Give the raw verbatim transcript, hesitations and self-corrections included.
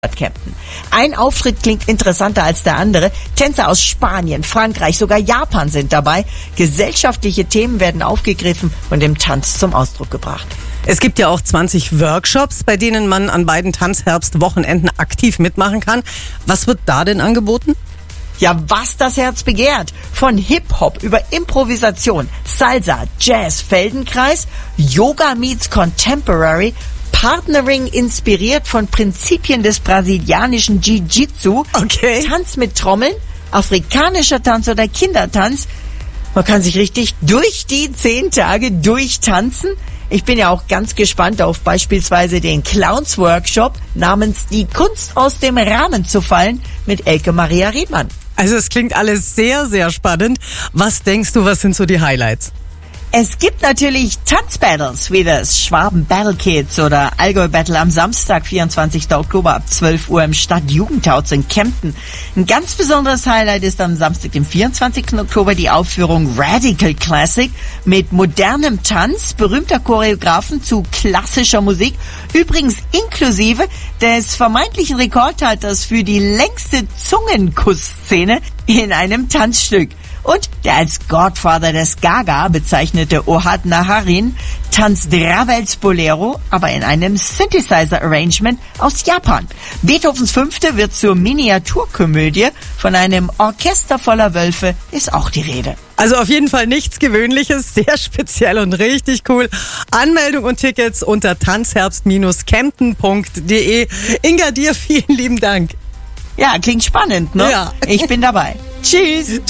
Kempten. Ein Auftritt klingt interessanter als der andere. Tänzer aus Spanien, Frankreich, sogar Japan sind dabei. Gesellschaftliche Themen werden aufgegriffen und im Tanz zum Ausdruck gebracht. Es gibt ja auch zwanzig Workshops, bei denen man an beiden Tanzherbstwochenenden aktiv mitmachen kann. Was wird da denn angeboten? Ja, was das Herz begehrt. Von Hip-Hop über Improvisation, Salsa, Jazz, Feldenkreis, Yoga meets Contemporary, Partnering inspiriert von Prinzipien des brasilianischen Jiu-Jitsu, Okay. Tanz mit Trommeln, afrikanischer Tanz oder Kindertanz. Man kann sich richtig durch die zehn Tage durchtanzen. Ich bin ja auch ganz gespannt auf beispielsweise den Clowns-Workshop namens Die Kunst aus dem Rahmen zu fallen mit Elke Maria Riedmann. Also es klingt alles sehr, sehr spannend. Was denkst du, was sind so die Highlights? Es gibt natürlich Tanzbattles wie das Schwaben Battle Kids oder Allgäu Battle am Samstag, vierundzwanzigsten Oktober ab zwölf Uhr im Stadtjugendhaus in Kempten. Ein ganz besonderes Highlight ist am Samstag, dem vierundzwanzigsten Oktober, die Aufführung Radical Classic mit modernem Tanz, berühmter Choreografen zu klassischer Musik, übrigens inklusive des vermeintlichen Rekordhalters für die längste Zungenkussszene in einem Tanzstück. Und der als Godfather des Gaga bezeichnete Ohad Naharin tanzt Ravels Bolero, aber in einem Synthesizer-Arrangement aus Japan. Beethovens Fünfte wird zur Miniaturkomödie. Von einem Orchester voller Wölfe ist auch die Rede. Also auf jeden Fall nichts Gewöhnliches, sehr speziell und richtig cool. Anmeldung und Tickets unter tanzherbst Bindestrich kempten Punkt de. Inga, dir vielen lieben Dank. Ja, klingt spannend, ne? Ja. Ich bin dabei. Tschüss.